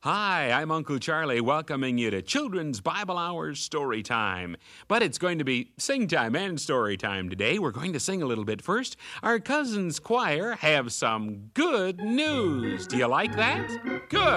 Hi, I'm Uncle Charlie welcoming you to Children's Bible Hour Story Time. But it's going to be sing time and story time today. We're going to sing a little bit first. Our cousins choir have some good news. Do you like that? Good.